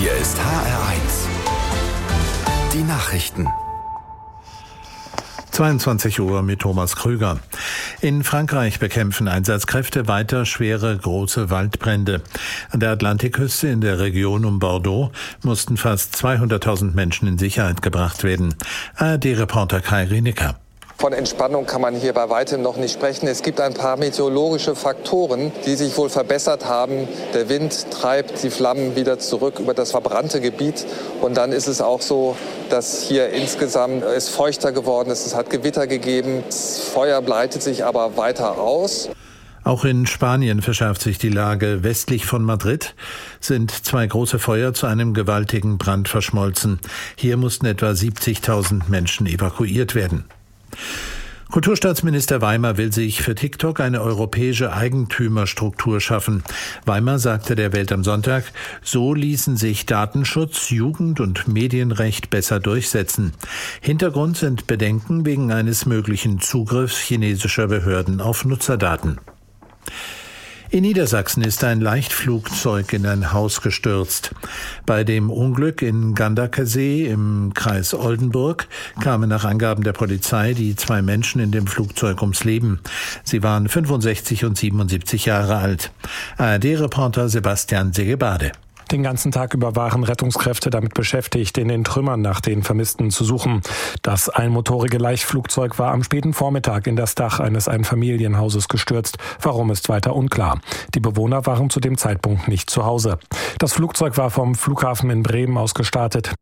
Hier ist HR1. Die Nachrichten. 22 Uhr mit Thomas Krüger. In Frankreich bekämpfen Einsatzkräfte weiter schwere, große Waldbrände. An der Atlantikküste in der Region um Bordeaux mussten fast 200.000 Menschen in Sicherheit gebracht werden. ARD-Reporter Kai Rienecker. Von Entspannung kann man hier bei weitem noch nicht sprechen. Es gibt ein paar meteorologische Faktoren, die sich wohl verbessert haben. Der Wind treibt die Flammen wieder zurück über das verbrannte Gebiet. Und dann ist es auch so, dass hier insgesamt es feuchter geworden ist. Es hat Gewitter gegeben. Das Feuer breitet sich aber weiter aus. Auch in Spanien verschärft sich die Lage. Westlich von Madrid sind 2 große Feuer zu einem gewaltigen Brand verschmolzen. Hier mussten etwa 70.000 Menschen evakuiert werden. Kulturstaatsminister Weimer will sich für TikTok eine europäische Eigentümerstruktur schaffen. Weimer sagte der Welt am Sonntag, so ließen sich Datenschutz, Jugend- und Medienrecht besser durchsetzen. Hintergrund sind Bedenken wegen eines möglichen Zugriffs chinesischer Behörden auf Nutzerdaten. In Niedersachsen ist ein Leichtflugzeug in ein Haus gestürzt. Bei dem Unglück in Ganderkesee im Kreis Oldenburg kamen nach Angaben der Polizei die 2 Menschen in dem Flugzeug ums Leben. Sie waren 65 und 77 Jahre alt. ARD-Reporter Sebastian Segebade. Den ganzen Tag über waren Rettungskräfte damit beschäftigt, in den Trümmern nach den Vermissten zu suchen. Das einmotorige Leichtflugzeug war am späten Vormittag in das Dach eines Einfamilienhauses gestürzt. Warum, ist weiter unklar. Die Bewohner waren zu dem Zeitpunkt nicht zu Hause. Das Flugzeug war vom Flughafen in Bremen aus gestartet.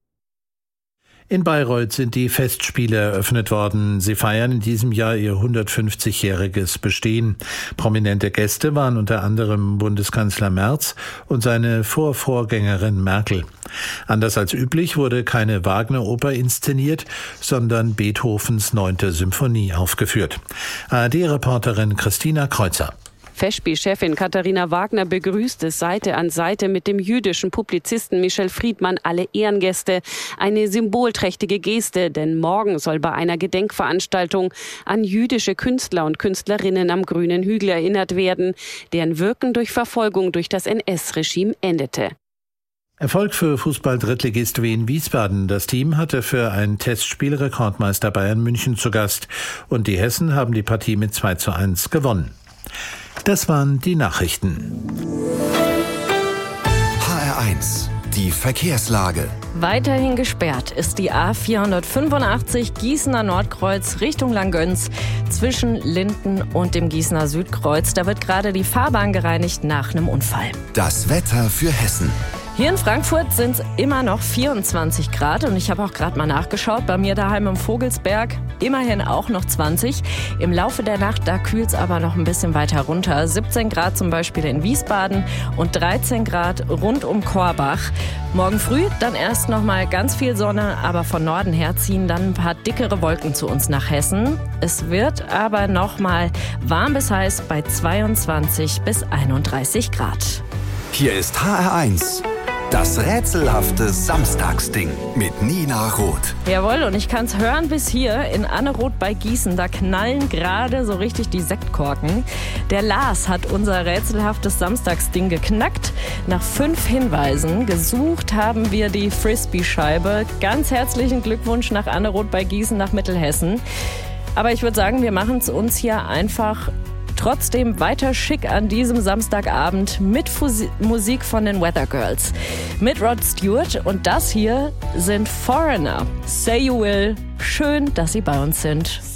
In Bayreuth sind die Festspiele eröffnet worden. Sie feiern in diesem Jahr ihr 150-jähriges Bestehen. Prominente Gäste waren unter anderem Bundeskanzler Merz und seine Vorvorgängerin Merkel. Anders als üblich wurde keine Wagner-Oper inszeniert, sondern Beethovens 9. Symphonie aufgeführt. ARD-Reporterin Christina Kreuzer. Festspielchefin Katharina Wagner begrüßte Seite an Seite mit dem jüdischen Publizisten Michel Friedmann alle Ehrengäste. Eine symbolträchtige Geste, denn morgen soll bei einer Gedenkveranstaltung an jüdische Künstler und Künstlerinnen am Grünen Hügel erinnert werden, deren Wirken durch Verfolgung durch das NS-Regime endete. Erfolg für Fußball-Drittligist Wien Wiesbaden. Das Team hatte für ein Testspiel Rekordmeister Bayern München zu Gast und die Hessen haben die Partie mit 2:1 gewonnen. Das waren die Nachrichten. HR1, die Verkehrslage. Weiterhin gesperrt ist die A485 Gießener Nordkreuz Richtung Langgöns zwischen Linden und dem Gießener Südkreuz. Da wird gerade die Fahrbahn gereinigt nach einem Unfall. Das Wetter für Hessen. Hier in Frankfurt sind es immer noch 24 Grad und ich habe auch gerade mal nachgeschaut. Bei mir daheim im Vogelsberg immerhin auch noch 20. Im Laufe der Nacht, da kühlt es aber noch ein bisschen weiter runter. 17 Grad zum Beispiel in Wiesbaden und 13 Grad rund um Korbach. Morgen früh dann erst noch mal ganz viel Sonne, aber von Norden her ziehen dann ein paar dickere Wolken zu uns nach Hessen. Es wird aber noch mal warm bis heiß bei 22 bis 31 Grad. Hier ist HR1. Das rätselhafte Samstagsding mit Nina Roth. Jawohl, und ich kann es hören bis hier in Anneroth bei Gießen. Da knallen gerade so richtig die Sektkorken. Der Lars hat unser rätselhaftes Samstagsding geknackt. Nach 5 Hinweisen gesucht haben wir die Frisbee-Scheibe. Ganz herzlichen Glückwunsch nach Anneroth bei Gießen, nach Mittelhessen. Aber ich würde sagen, wir machen es uns hier einfach trotzdem weiter schick an diesem Samstagabend mit Musik von den Weather Girls. Mit Rod Stewart und das hier sind Foreigner. Say You Will. Schön, dass Sie bei uns sind.